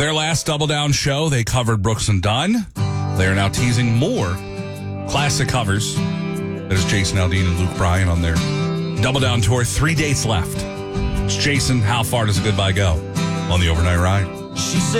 Their last Double Down show, they covered Brooks and Dunn. They are now teasing more classic covers. That is Jason Aldean and Luke Bryan on their Double Down tour. 3 dates left. It's Jason, how far does a goodbye go on the overnight ride? She said